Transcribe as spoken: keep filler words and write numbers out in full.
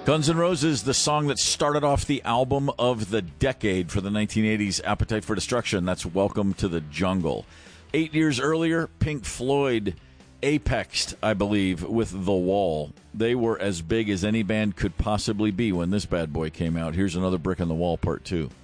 Guns N' Roses, the song that started off the album of the decade for the nineteen eighties Appetite for Destruction. That's Welcome to the Jungle. Eight years earlier, Pink Floyd apexed, I believe, with The Wall. They were as big as any band could possibly be when this bad boy came out. Here's another brick in the wall, part two.